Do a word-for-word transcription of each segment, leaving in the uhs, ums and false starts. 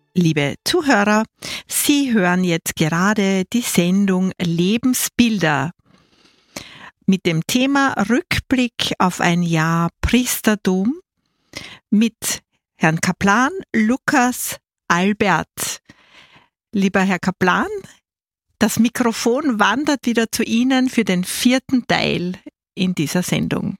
Liebe Zuhörer, Sie hören jetzt gerade die Sendung Lebensbilder mit dem Thema Rückblick auf ein Jahr Priestertum mit Herrn Kaplan Lukas Albert. Lieber Herr Kaplan, das Mikrofon wandert wieder zu Ihnen für den vierten Teil in dieser Sendung.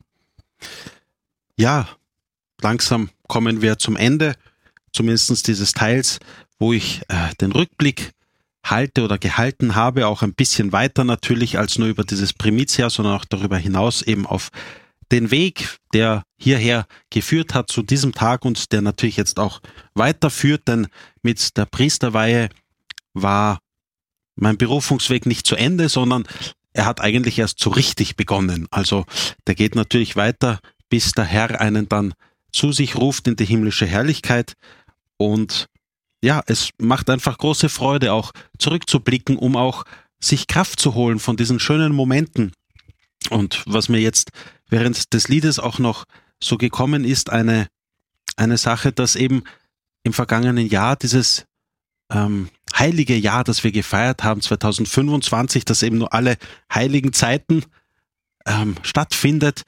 Ja, langsam kommen wir zum Ende, zumindest dieses Teils, wo ich äh, den Rückblick halte oder gehalten habe, auch ein bisschen weiter natürlich als nur über dieses Primizjahr, sondern auch darüber hinaus eben auf den Weg, der hierher geführt hat zu diesem Tag und der natürlich jetzt auch weiterführt, denn mit der Priesterweihe war mein Berufungsweg nicht zu Ende, sondern er hat eigentlich erst so richtig begonnen. Also der geht natürlich weiter, bis der Herr einen dann zu sich ruft in die himmlische Herrlichkeit. Und ja, es macht einfach große Freude, auch zurückzublicken, um auch sich Kraft zu holen von diesen schönen Momenten. Und was mir jetzt während des Liedes auch noch so gekommen ist, eine, eine Sache, dass eben im vergangenen Jahr dieses ähm, heilige Jahr, das wir gefeiert haben, zwanzig fünfundzwanzig, das eben nur alle heiligen Zeiten ähm, stattfindet,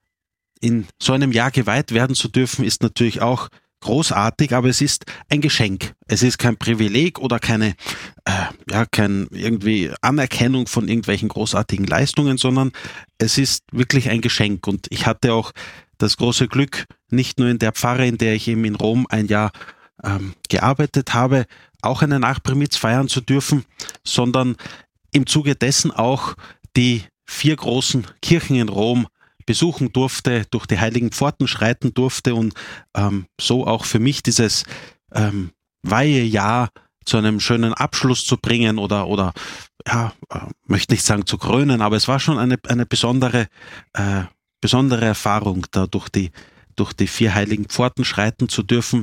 in so einem Jahr geweiht werden zu dürfen, ist natürlich auch großartig, aber es ist ein Geschenk. Es ist kein Privileg oder keine, äh, ja, kein irgendwie Anerkennung von irgendwelchen großartigen Leistungen, sondern es ist wirklich ein Geschenk. Und ich hatte auch das große Glück, nicht nur in der Pfarre, in der ich eben in Rom ein Jahr ähm, gearbeitet habe, auch eine Nachprimiz feiern zu dürfen, sondern im Zuge dessen auch die vier großen Kirchen in Rom besuchen durfte, durch die heiligen Pforten schreiten durfte und ähm, so auch für mich dieses ähm, Weihejahr zu einem schönen Abschluss zu bringen oder, oder ja, äh, möchte nicht sagen zu krönen, aber es war schon eine, eine besondere, äh, besondere Erfahrung, da durch die, durch die vier heiligen Pforten schreiten zu dürfen.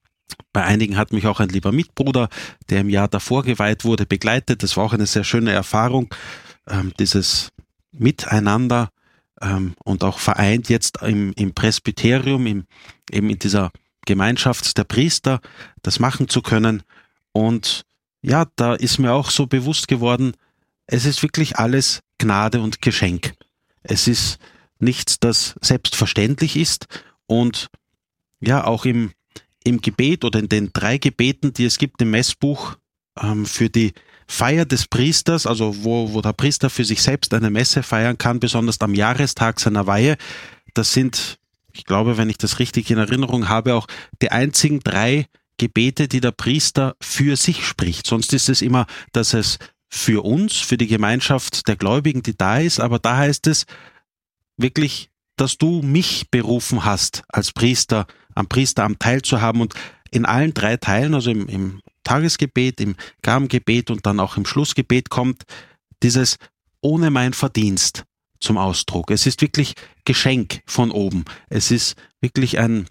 Bei einigen hat mich auch ein lieber Mitbruder, der im Jahr davor geweiht wurde, begleitet. Das war auch eine sehr schöne Erfahrung, ähm, dieses Miteinander ähm, und auch vereint jetzt im, im Presbyterium, im, eben in dieser Gemeinschaft der Priester, das machen zu können. Und ja, da ist mir auch so bewusst geworden, es ist wirklich alles Gnade und Geschenk. Es ist nichts, das selbstverständlich ist und ja, auch im im Gebet oder in den drei Gebeten, die es gibt im Messbuch ähm, für die Feier des Priesters, also wo, wo der Priester für sich selbst eine Messe feiern kann, besonders am Jahrestag seiner Weihe. Das sind, ich glaube, wenn ich das richtig in Erinnerung habe, auch die einzigen drei Gebete, die der Priester für sich spricht. Sonst ist es immer, dass es für uns, für die Gemeinschaft der Gläubigen, die da ist, aber da heißt es wirklich, dass du mich berufen hast, als Priester am Priesteramt teilzuhaben, und in allen drei Teilen, also im, im Tagesgebet, im Gabengebet und dann auch im Schlussgebet, kommt dieses ohne mein Verdienst zum Ausdruck. Es ist wirklich Geschenk von oben. Es ist wirklich ein,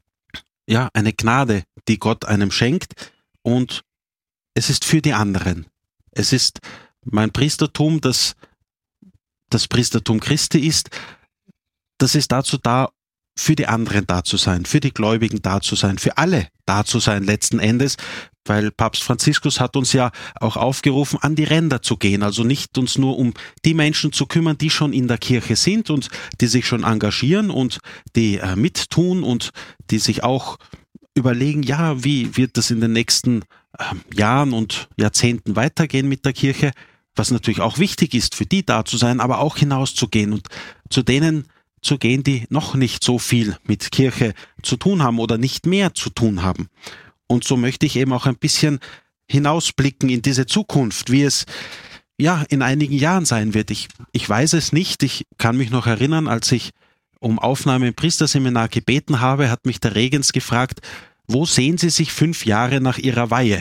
ja, eine Gnade, die Gott einem schenkt, und es ist für die anderen. Es ist mein Priestertum, das das Priestertum Christi ist, das ist dazu da, für die anderen da zu sein, für die Gläubigen da zu sein, für alle da zu sein letzten Endes, weil Papst Franziskus hat uns ja auch aufgerufen, an die Ränder zu gehen, also nicht uns nur um die Menschen zu kümmern, die schon in der Kirche sind und die sich schon engagieren und die äh, mittun und die sich auch überlegen, ja, wie wird das in den nächsten äh, Jahren und Jahrzehnten weitergehen mit der Kirche, was natürlich auch wichtig ist, für die da zu sein, aber auch hinauszugehen und zu denen zu gehen, die noch nicht so viel mit Kirche zu tun haben oder nicht mehr zu tun haben. Und so möchte ich eben auch ein bisschen hinausblicken in diese Zukunft, wie es ja in einigen Jahren sein wird. Ich, ich weiß es nicht. Ich kann mich noch erinnern, als ich um Aufnahme im Priesterseminar gebeten habe, hat mich der Regens gefragt, wo sehen Sie sich fünf Jahre nach Ihrer Weihe?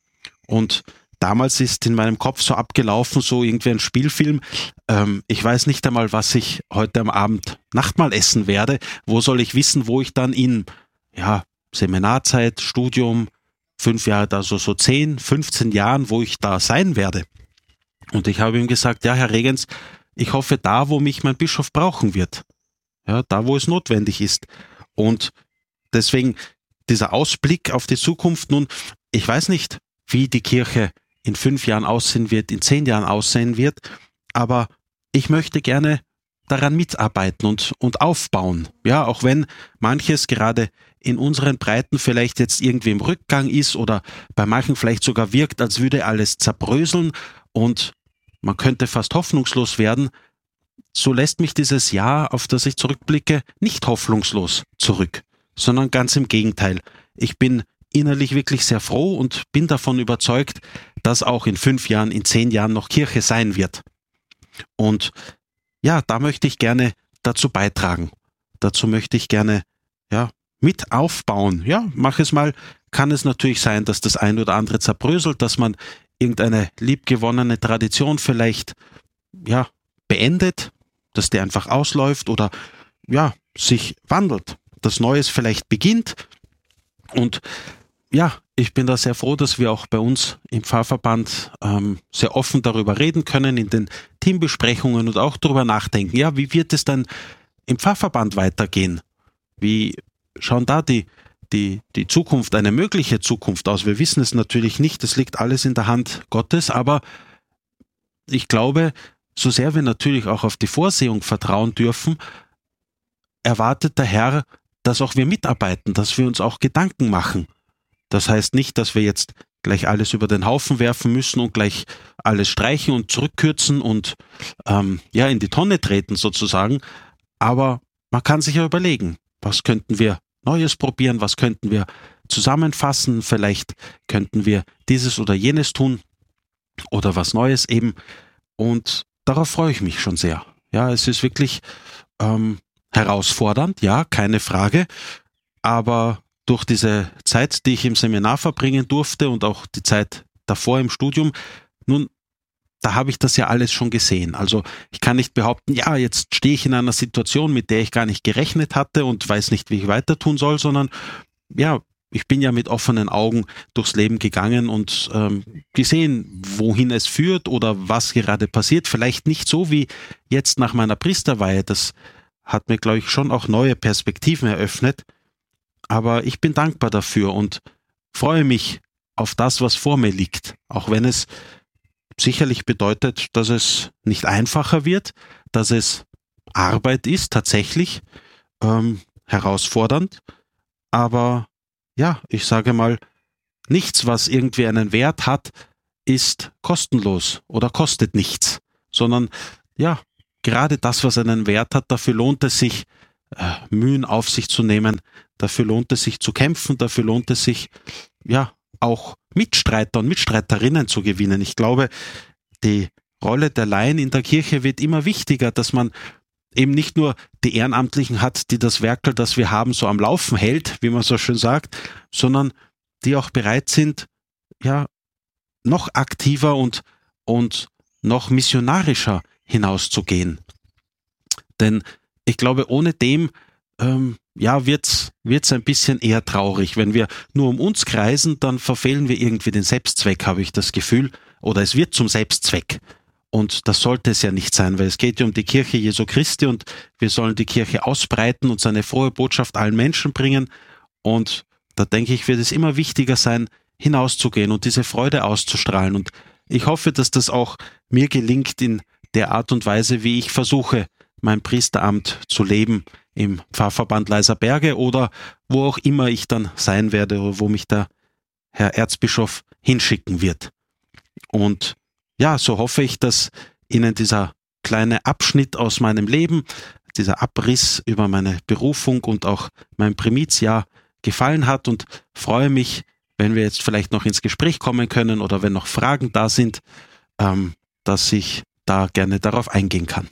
Und damals ist in meinem Kopf so abgelaufen, so irgendwie ein Spielfilm. Ähm, ich weiß nicht einmal, was ich heute am Abend Nachtmahl essen werde. Wo soll ich wissen, wo ich dann in ja, Seminarzeit, Studium, fünf Jahre, also so zehn, fünfzehn Jahren, wo ich da sein werde? Und ich habe ihm gesagt, ja, Herr Regens, ich hoffe da, wo mich mein Bischof brauchen wird. Ja, da, wo es notwendig ist. Und deswegen dieser Ausblick auf die Zukunft, nun, ich weiß nicht, wie die Kirche in fünf Jahren aussehen wird, in zehn Jahren aussehen wird, aber ich möchte gerne daran mitarbeiten und, und aufbauen. Ja, auch wenn manches gerade in unseren Breiten vielleicht jetzt irgendwie im Rückgang ist oder bei manchen vielleicht sogar wirkt, als würde alles zerbröseln und man könnte fast hoffnungslos werden, so lässt mich dieses Jahr, auf das ich zurückblicke, nicht hoffnungslos zurück, sondern ganz im Gegenteil. Ich bin innerlich wirklich sehr froh und bin davon überzeugt, dass auch in fünf Jahren, in zehn Jahren noch Kirche sein wird. Und ja, da möchte ich gerne dazu beitragen. Dazu möchte ich gerne, ja, mit aufbauen. Ja, mach es mal, kann es natürlich sein, dass das ein oder andere zerbröselt, dass man irgendeine liebgewonnene Tradition vielleicht, ja, beendet, dass der einfach ausläuft oder, ja, sich wandelt. Das Neues vielleicht beginnt. Und ja, ich bin da sehr froh, dass wir auch bei uns im Pfarrverband ähm, sehr offen darüber reden können, in den Teambesprechungen und auch darüber nachdenken. Ja, wie wird es dann im Pfarrverband weitergehen? Wie schauen da die, die, die Zukunft, eine mögliche Zukunft aus? Wir wissen es natürlich nicht, das liegt alles in der Hand Gottes, aber ich glaube, so sehr wir natürlich auch auf die Vorsehung vertrauen dürfen, erwartet der Herr, dass auch wir mitarbeiten, dass wir uns auch Gedanken machen. Das heißt nicht, dass wir jetzt gleich alles über den Haufen werfen müssen und gleich alles streichen und zurückkürzen und ähm, ja in die Tonne treten sozusagen. Aber man kann sich ja überlegen, was könnten wir Neues probieren, was könnten wir zusammenfassen, vielleicht könnten wir dieses oder jenes tun oder was Neues eben. Und darauf freue ich mich schon sehr. Ja, es ist wirklich ähm, herausfordernd, ja, keine Frage, aber durch diese Zeit, die ich im Seminar verbringen durfte und auch die Zeit davor im Studium, nun, da habe ich das ja alles schon gesehen. Also ich kann nicht behaupten, ja, jetzt stehe ich in einer Situation, mit der ich gar nicht gerechnet hatte und weiß nicht, wie ich weiter tun soll, sondern ja, ich bin ja mit offenen Augen durchs Leben gegangen und ähm, gesehen, wohin es führt oder was gerade passiert. Vielleicht nicht so wie jetzt nach meiner Priesterweihe. Das hat mir, glaube ich, schon auch neue Perspektiven eröffnet. Aber ich bin dankbar dafür und freue mich auf das, was vor mir liegt. Auch wenn es sicherlich bedeutet, dass es nicht einfacher wird, dass es Arbeit ist, tatsächlich ähm, herausfordernd. Aber ja, ich sage mal, nichts, was irgendwie einen Wert hat, ist kostenlos oder kostet nichts. Sondern ja, gerade das, was einen Wert hat, dafür lohnt es sich, äh, Mühen auf sich zu nehmen. Dafür lohnt es sich zu kämpfen, dafür lohnt es sich, ja, auch Mitstreiter und Mitstreiterinnen zu gewinnen. Ich glaube, die Rolle der Laien in der Kirche wird immer wichtiger, dass man eben nicht nur die Ehrenamtlichen hat, die das Werkel, das wir haben, so am Laufen hält, wie man so schön sagt, sondern die auch bereit sind, ja, noch aktiver und, und noch missionarischer hinauszugehen. Denn ich glaube, ohne dem ähm, ja, wird's, wird's ein bisschen eher traurig. Wenn wir nur um uns kreisen, dann verfehlen wir irgendwie den Selbstzweck, habe ich das Gefühl. Oder es wird zum Selbstzweck. Und das sollte es ja nicht sein, weil es geht ja um die Kirche Jesu Christi und wir sollen die Kirche ausbreiten und seine frohe Botschaft allen Menschen bringen. Und da denke ich, wird es immer wichtiger sein, hinauszugehen und diese Freude auszustrahlen. Und ich hoffe, dass das auch mir gelingt in der Art und Weise, wie ich versuche, mein Priesteramt zu leben im Pfarrverband Leiserberge oder wo auch immer ich dann sein werde oder wo mich der Herr Erzbischof hinschicken wird. Und ja, so hoffe ich, dass Ihnen dieser kleine Abschnitt aus meinem Leben, dieser Abriss über meine Berufung und auch mein Primizjahr gefallen hat und freue mich, wenn wir jetzt vielleicht noch ins Gespräch kommen können oder wenn noch Fragen da sind, ähm, dass ich da gerne darauf eingehen kann.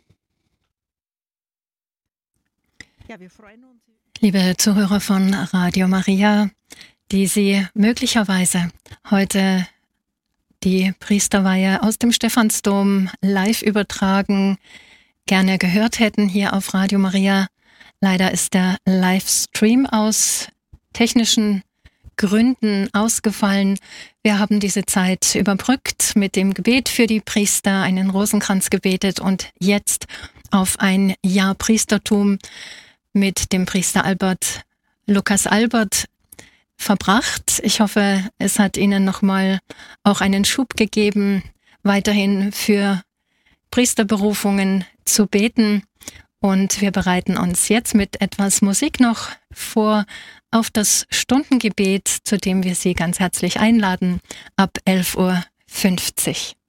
Ja, wir freuen uns. Liebe Zuhörer von Radio Maria, die Sie möglicherweise heute die Priesterweihe aus dem Stephansdom live übertragen, gerne gehört hätten hier auf Radio Maria. Leider ist der Livestream aus technischen Gründen ausgefallen. Wir haben diese Zeit überbrückt mit dem Gebet für die Priester, einen Rosenkranz gebetet und jetzt auf ein Jahr Priestertum mit dem Priester Albert, Lukas Albert, verbracht. Ich hoffe, es hat Ihnen nochmal auch einen Schub gegeben, weiterhin für Priesterberufungen zu beten. Und wir bereiten uns jetzt mit etwas Musik noch vor auf das Stundengebet, zu dem wir Sie ganz herzlich einladen, ab elf Uhr fünfzig.